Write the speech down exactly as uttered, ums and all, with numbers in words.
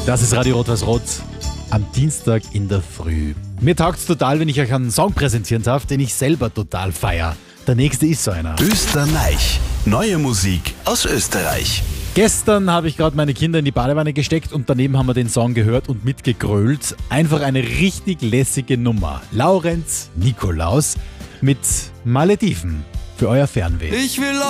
Das ist Radio Rot-Weiß-Rot am Dienstag in der Früh. Mir taugt es total, wenn ich euch einen Song präsentieren darf, den ich selber total feiere. Der nächste ist so einer. Österreich. Neue Musik aus Österreich. Gestern habe ich gerade meine Kinder in die Badewanne gesteckt und daneben haben wir den Song gehört und mitgegrölt. Einfach eine richtig lässige Nummer. Laurenz Nikolaus mit Malediven für euer Fernweh. Ich will